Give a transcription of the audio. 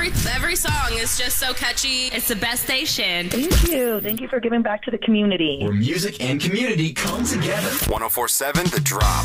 Every song is just so catchy. It's the best station. Thank you. Thank you for giving back to the community. Where music and community come together. 104.7 The Drop.